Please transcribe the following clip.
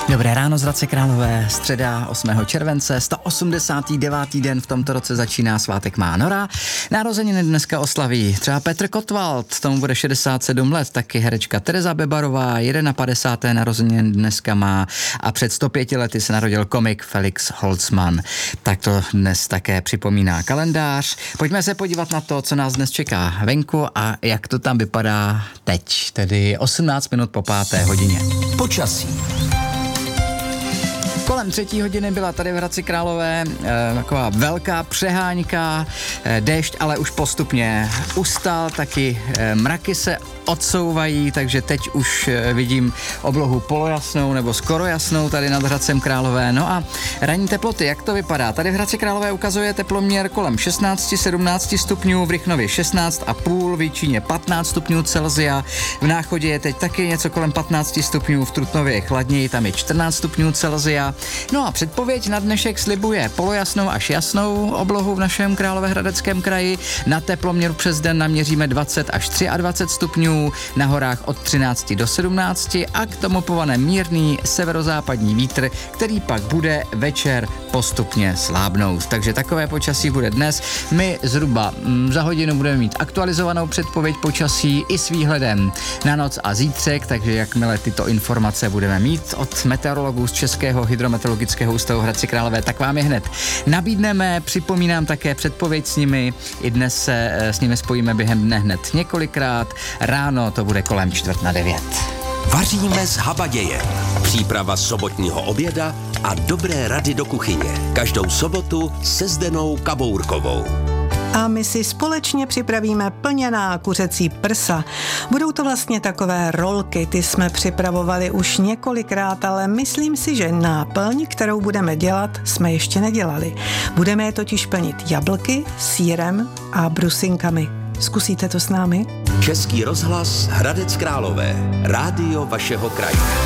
Dobré ráno z Hradce Králové, středa 8. července, 189. den v tomto roce začíná, svátek má Nora. Narozeniny dneska oslaví třeba Petr Kotwald, tomu bude 67 let, taky herečka Tereza Bebarová, 51. narozeniny dneska má a před 105 lety se narodil komik Felix Holzman. Tak to dnes také připomíná kalendář. Pojďme se podívat na to, co nás dnes čeká venku a jak to tam vypadá teď, tedy 18 minut po 5. hodině. Počasí. Kolem 3. hodiny byla tady v Hradci Králové taková velká přeháňka, déšť ale už postupně ustal, taky mraky se odsouvají, takže teď už vidím oblohu polojasnou nebo skoro jasnou tady nad Hradcem Králové. No a ranní teploty, jak to vypadá? Tady v Hradci Králové ukazuje teploměr kolem 16-17 stupňů, v Rychnově 16,5, v Jičíně 15 stupňů Celsia, v Náchodě je teď taky něco kolem 15 stupňů, v Trutnově je chladněji, tam je 14 stupňů Celsia. No a předpověď na dnešek slibuje polojasnou až jasnou oblohu v našem Královéhradeckém kraji. Na teploměru přes den naměříme 20 až 23 stupňů, na horách od 13 do 17 a k tomu povane mírný severozápadní vítr, který pak bude večer postupně slábnout. Takže takové počasí bude dnes. My zhruba za hodinu budeme mít aktualizovanou předpověď počasí i s výhledem na noc a zítřek, takže jakmile tyto informace budeme mít od meteorologů z Českého hydrometeorologického ústavu Hradci Králové, tak vám je hned nabídneme. Připomínám také předpověď s nimi. I dnes se s nimi spojíme během dne hned několikrát. Ráno to bude kolem 8:45. Vaříme z habaděje. Příprava sobotního oběda a dobré rady do kuchyně. Každou sobotu se Zdenou Kabourkovou. A my si společně připravíme plněná kuřecí prsa. Budou to vlastně takové rolky, ty jsme připravovali už několikrát, ale myslím si, že náplň, kterou budeme dělat, jsme ještě nedělali. Budeme je totiž plnit jablky, sýrem a brusinkami. Zkusíte to s námi? Český rozhlas Hradec Králové. Rádio vašeho kraje.